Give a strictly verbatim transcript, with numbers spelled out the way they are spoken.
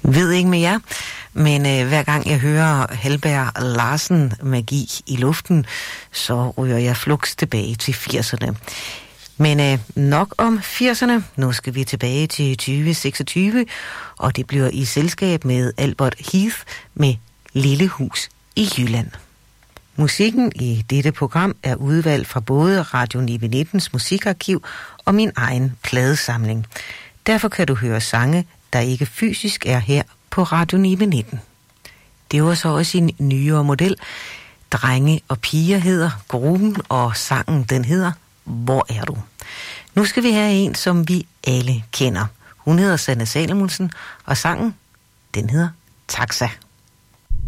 Ved ikke med jer, men øh, hver gang jeg hører Halberg Larsen magi i luften, så ryger jeg fluks tilbage til firserne. Men øh, nok om firserne. Nu skal vi tilbage til tyve seksogtyve, og det bliver i selskab med Albert Heath med Lille Hus i Jylland. Musikken i dette program er udvalgt fra både Radio ni nittens musikarkiv og min egen pladesamling. Derfor kan du høre sange, der ikke fysisk er her på Radio ni nitten. Det var så også en nyere model. Drenge og piger hedder gruppen, og sangen den hedder Hvor er du? Nu skal vi have en, som vi alle kender. Hun hedder Sanne Salomonsen, og sangen den hedder Taxa.